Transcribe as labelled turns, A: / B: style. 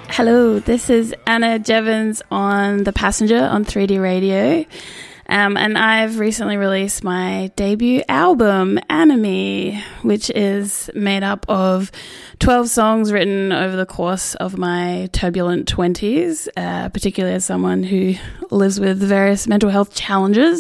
A: Hello, this is Anna Jevons on The Passenger on 3D Radio, and I've recently released my debut album, Anime, which is made up of 12 songs written over the course of my turbulent 20s, particularly as someone who lives with various mental health challenges.